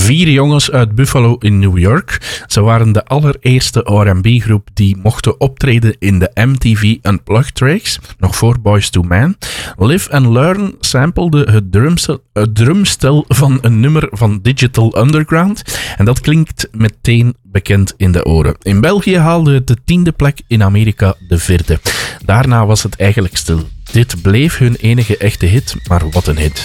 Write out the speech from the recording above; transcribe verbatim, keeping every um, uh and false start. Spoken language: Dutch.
Vier jongens uit Buffalo in New York. Ze waren de allereerste R en B-groep die mochten optreden in de M T V Unplugged tracks, nog voor Boyz two Men. Live and Learn samplede het, drumstel, het drumstel van een nummer van Digital Underground en dat klinkt meteen bekend in de oren. In België haalde het de tiende plek, in Amerika de vierde. Daarna was het eigenlijk stil. Dit bleef hun enige echte hit, maar wat een hit.